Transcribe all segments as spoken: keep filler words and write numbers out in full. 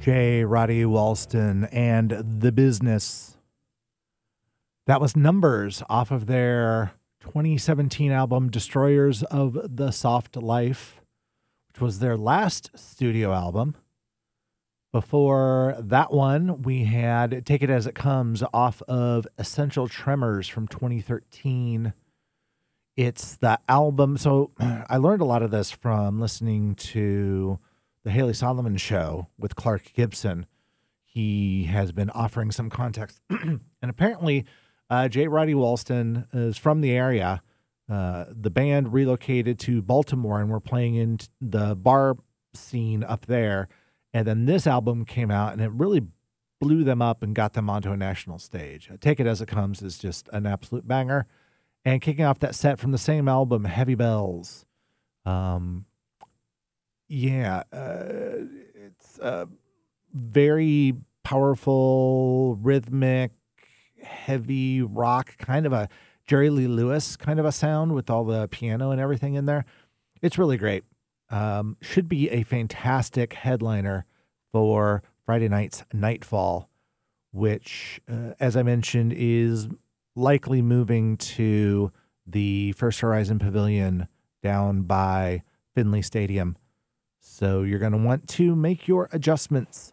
J. Roddy Walston and The Business. That was Numbers off of their twenty seventeen album Destroyers of the Soft Life, which was their last studio album. Before that one, we had Take It As It Comes off of Essential Tremors from twenty thirteen. It's the album. So I learned a lot of this from listening to the Haley Solomon Show with Clark Gibson. He has been offering some context. And apparently, uh, J. Roddy Walston is from the area. Uh, the band relocated to Baltimore and were playing in the bar scene up there. And then this album came out and it really blew them up and got them onto a national stage. Take It As It Comes is just an absolute banger. And kicking off that set from the same album, Heavy Bells. Um, yeah, uh, it's a very powerful, rhythmic, heavy rock, kind of a Jerry Lee Lewis kind of a sound with all the piano and everything in there. It's really great. Um, should be a fantastic headliner for Friday night's Nightfall, which, uh, as I mentioned, is likely moving to the First Horizon Pavilion down by Finley Stadium. So you're going to want to make your adjustments.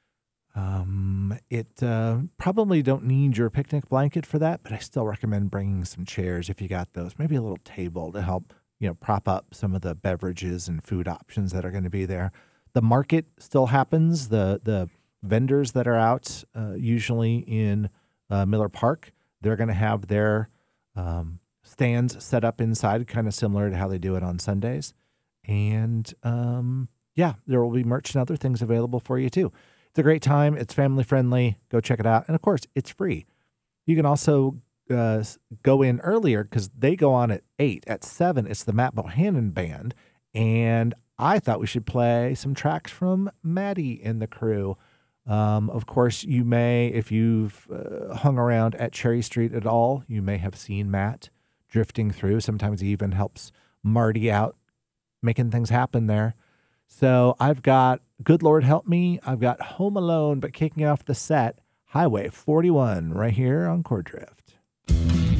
Um, it uh, probably don't need your picnic blanket for that, but I still recommend bringing some chairs if you got those. Maybe a little table to help, you know, prop up some of the beverages and food options that are going to be there. The market still happens. The the vendors that are out, uh, usually in uh, Miller Park, they're going to have their um, stands set up inside, kind of similar to how they do it on Sundays. And um, yeah, there will be merch and other things available for you too. It's a great time. It's family friendly. Go check it out. And of course, it's free. You can also uh, go in earlier because they go on at eight. At seven, it's the Matt Bohannon Band. And I thought we should play some tracks from Maddie and the crew. Um, of course, you may, if you've uh, hung around at Cherry Street at all, you may have seen Matt drifting through. Sometimes he even helps Marty out, making things happen there. So I've got Good Lord Help Me. I've got Home Alone, but kicking off the set, Highway forty-one right here on Chord Drift.